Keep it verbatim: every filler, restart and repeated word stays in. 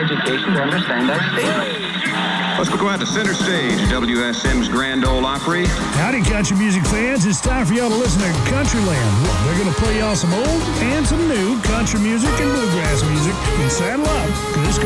education to understand that statement. Let's go out to center stage, W S M's Grand Ole Opry. Howdy, country music fans. It's time for y'all to listen to Countryland. They're going to play y'all some old and some new country music and bluegrass music. And saddle up, because it's